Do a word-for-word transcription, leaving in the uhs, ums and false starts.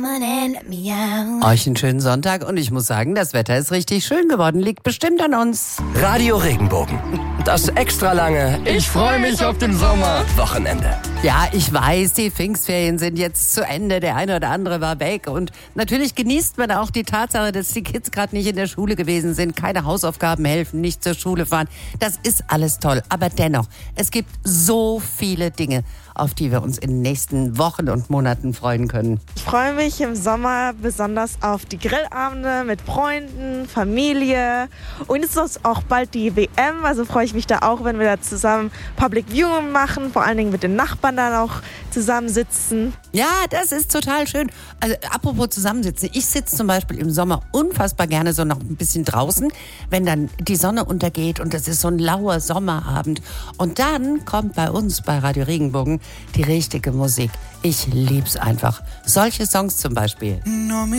Euch einen schönen Sonntag und ich muss sagen, das Wetter ist richtig schön geworden. Liegt bestimmt an uns. Radio Regenbogen. Das extra lange Ich freue mich auf den Sommer Wochenende. Ja, ich weiß, die Pfingstferien sind jetzt zu Ende. Der eine oder andere war weg. Und natürlich genießt man auch die Tatsache, dass die Kids gerade nicht in der Schule gewesen sind, keine Hausaufgaben helfen, nicht zur Schule fahren. Das ist alles toll. Aber dennoch, es gibt so viele Dinge, auf die wir uns in den nächsten Wochen und Monaten freuen können. Ich freue mich im Sommer besonders auf die Grillabende mit Freunden, Familie. Und es ist auch bald die W M, also freue ich mich da auch, wenn wir da zusammen Public Viewing machen, vor allen Dingen mit den Nachbarn dann auch zusammensitzen. Ja, das ist total schön. Also apropos zusammensitzen, ich sitze zum Beispiel im Sommer unfassbar gerne so noch ein bisschen draußen, wenn dann die Sonne untergeht und es ist so ein lauer Sommerabend. Und dann kommt bei uns bei Radio Regenbogen die richtige Musik. Ich lieb's einfach. Solche Songs zum Beispiel.